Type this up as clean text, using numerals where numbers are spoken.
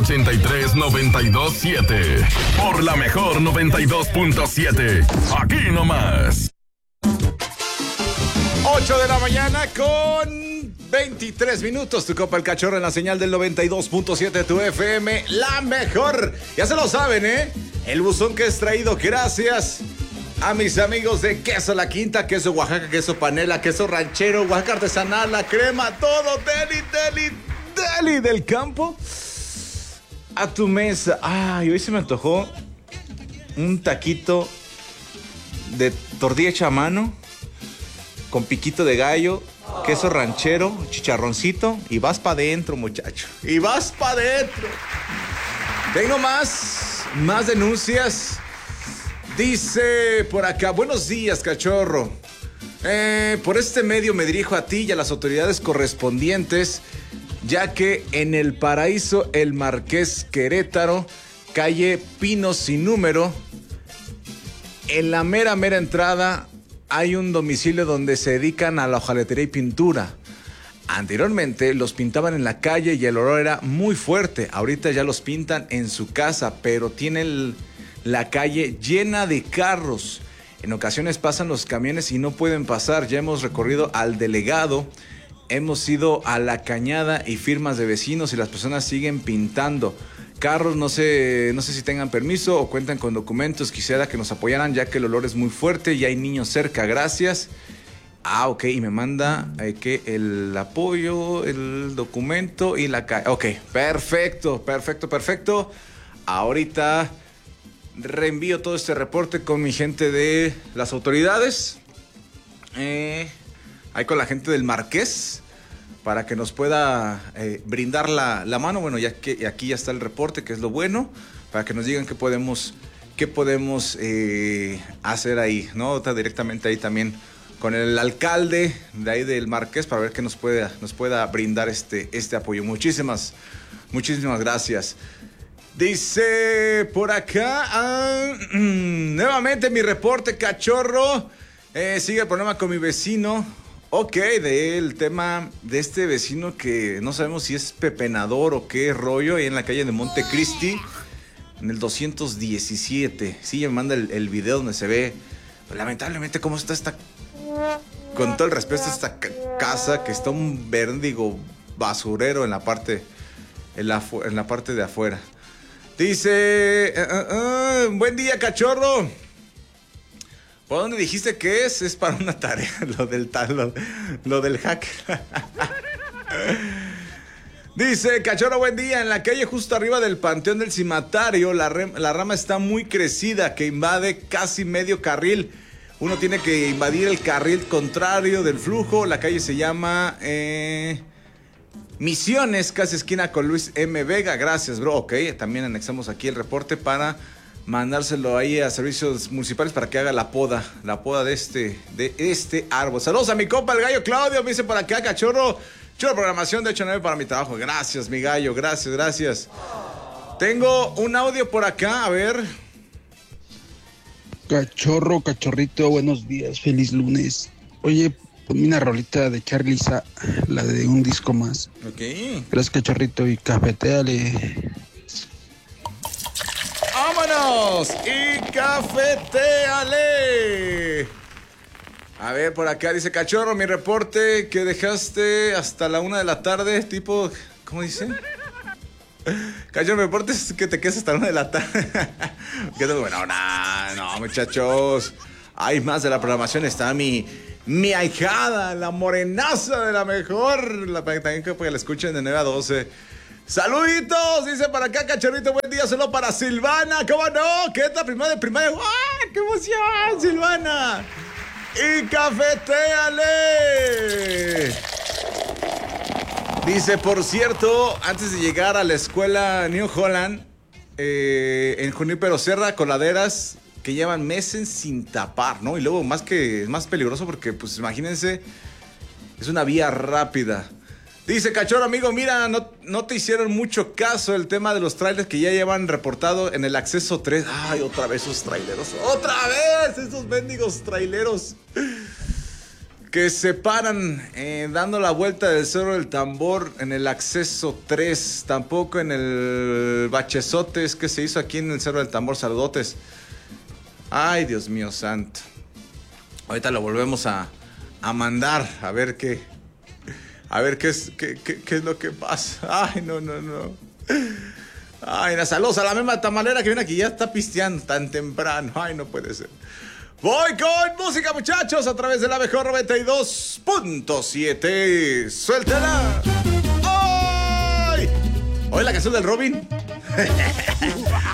93-92-7. Por la mejor 92.7. Aquí nomás. 8 de la mañana con 23 minutos. Tu Copa El Cachorro en la señal del 92.7 de tu FM. La mejor. Ya se lo saben, ¿eh? El buzón que es traído gracias a mis amigos de Queso La Quinta, queso Oaxaca, queso panela, queso ranchero, Oaxaca artesanal, la crema, todo deli del campo a tu mesa. Ay, hoy se me antojó un taquito de tortilla hecha a mano con piquito de gallo, queso ranchero, chicharroncito y vas para adentro, muchacho. Y vas para adentro. Tengo más denuncias. Dice por acá, buenos días, cachorro. Por este medio me dirijo a ti y a las autoridades correspondientes, ya que en el Paraíso El Marqués, Querétaro, calle Pino sin número, en la mera entrada hay un domicilio donde se dedican a la hojalatería y pintura. Anteriormente los pintaban en la calle y el olor era muy fuerte. Ahorita ya los pintan en su casa, pero tienen la calle llena de carros. En ocasiones pasan los camiones y no pueden pasar. Ya hemos recorrido al delegado, hemos ido a la cañada y firmas de vecinos y las personas siguen pintando. Carros, no sé si tengan permiso o cuentan con documentos. Quisiera que nos apoyaran ya que el olor es muy fuerte y hay niños cerca. Gracias. Ok, y me manda que el apoyo, el documento y la calle. Ok, perfecto. Ahorita reenvío todo este reporte con mi gente de las autoridades. Ahí con la gente del Marqués, para que nos pueda brindar la mano. Bueno, ya que aquí ya está el reporte, que es lo bueno, para que nos digan qué podemos hacer ahí, ¿no? Está directamente ahí también con el alcalde de ahí del Marqués, para ver que nos pueda brindar este apoyo. Muchísimas gracias. Dice por acá, nuevamente mi reporte, cachorro. Sigue el problema con mi vecino. Ok, del tema de este vecino que no sabemos si es pepenador o qué rollo, ahí en la calle de Montecristi, en el 217. Sí, me manda el video donde se ve, pues, lamentablemente, cómo está con todo el respeto, esta casa, que está un verdigo basurero en la parte de afuera. Dice, buen día, cachorro. ¿Por dónde dijiste que es? Es para una tarea, lo del hack. Dice, cachorro, buen día. En la calle justo arriba del Panteón del Cimatario, la rama está muy crecida, que invade casi medio carril. Uno tiene que invadir el carril contrario del flujo. La calle se llama Misiones, casi esquina con Luis M. Vega. Gracias, bro. Ok, también anexamos aquí el reporte para mandárselo ahí a servicios municipales para que haga la poda de este árbol. Saludos a mi compa el gallo Claudio, me dice por acá, cachorro, chula programación de 8 a 9 para mi trabajo. Gracias, mi gallo, gracias. Tengo un audio por acá, a ver. Cachorro, cachorrito, buenos días, feliz lunes. Oye, ponme una rolita de Charliza, la de un disco más. Ok. Gracias, cachorrito, y cafetéale. ¡Vámonos! ¡Y cafetéale! A ver, por acá dice, cachorro, mi reporte que dejaste hasta la 1 de la tarde, tipo, ¿cómo dice? Cachorro, mi reporte es que te quedes hasta la 1 de la tarde. Bueno, no, muchachos. Hay más de la programación, está mi ahijada, la morenaza de la mejor. También que la escuchen de 9 a 12. Saluditos, dice para acá, cachorrito, buen día, solo para Silvana, ¿cómo no? ¿Qué es la primera de primaria? ¡Ah, qué emoción, Silvana! ¡Y cafetéale! Dice, por cierto, antes de llegar a la escuela New Holland, en Junípero Serra, coladeras que llevan meses sin tapar, ¿no? Y luego más peligroso porque, pues, imagínense, es una vía rápida. Dice, cachorro, amigo, mira, no te hicieron mucho caso el tema de los trailers que ya llevan reportado en el acceso 3. Ay, otra vez esos traileros. ¡Otra vez! Esos mendigos traileros. que se paran dando la vuelta del Cerro del Tambor en el acceso 3, tampoco en el bachezotes que se hizo aquí en el Cerro del Tambor. Saludotes. Ay, Dios mío santo. Ahorita lo volvemos a mandar a ver qué es lo que pasa. Ay, no. Ay, saludos a la misma tamalera que viene aquí, ya está pisteando tan temprano. Ay, no puede ser. Voy con música, muchachos, a través de la mejor 92.7. ¡Suéltala! ¡Ay! ¿Hoy la canción del Robin?